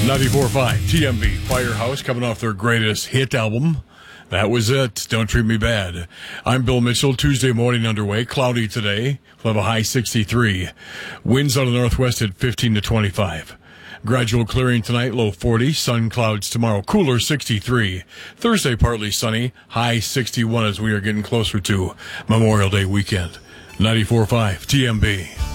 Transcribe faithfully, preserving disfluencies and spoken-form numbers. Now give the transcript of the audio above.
ninety-four point five T M B Firehouse coming off their greatest hit album. That was it. Don't Treat Me Bad. I'm Bill Mitchell. Tuesday morning underway. Cloudy today. We'll have a high sixty-three. Winds out of the northwest at fifteen to twenty-five. Gradual clearing tonight, low forty. Sun clouds tomorrow, cooler sixty-three. Thursday, partly sunny, high sixty-one as we are getting closer to Memorial Day weekend. ninety-four point five T M B.